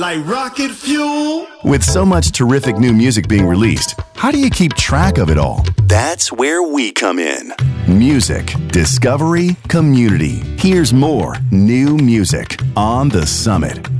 Like rocket fuel. With so much terrific new music being released, how do you keep track of it all? That's where we come in. Music, discovery, community. Here's more new music on The Summit.